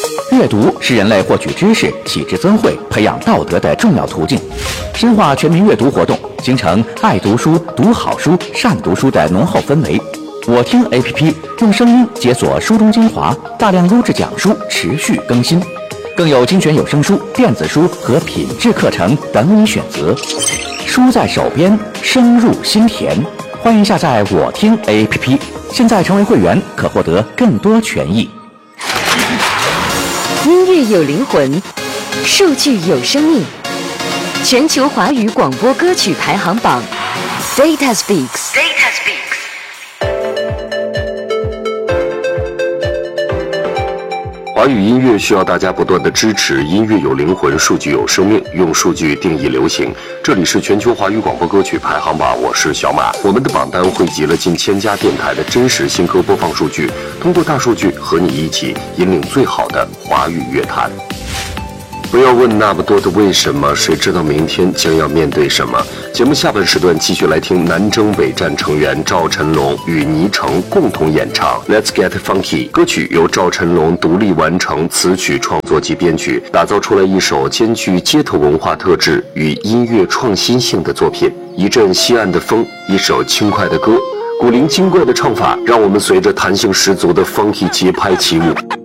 阅读是人类获取知识、体质增慧、培养道德的重要途径。深化全民阅读活动，形成爱读书、读好书、善读书的浓厚氛围。我听 APP 用声音解锁书中精华，大量优质讲书持续更新，更有精选有声书、电子书和品质课程等你选择。书在手边，声入心田。欢迎下载我听 APP， 现在成为会员可获得更多权益。 音乐有灵魂，数据有生命。全球华语广播歌曲排行榜 Data Speaks。 华语音乐需要大家不断的支持，音乐有灵魂，数据有生命，用数据定义流行。这里是全球华语广播歌曲排行榜，我是小马。我们的榜单汇集了近1000家电台的真实新歌播放数据，通过大数据和你一起引领最好的华语乐坛。不要问那么多的为什么，谁知道明天将要面对什么。节目下半时段继续来听南征北战成员赵晨龙与倪橙共同演唱 Let's Get Funky。 歌曲由赵晨龙独立完成词曲创作及编曲，打造出来一首兼具街头文化特质与音乐创新性的作品。一阵西岸的风，一首轻快的歌，古灵精怪的唱法，让我们随着弹性十足的 funky 节拍起舞。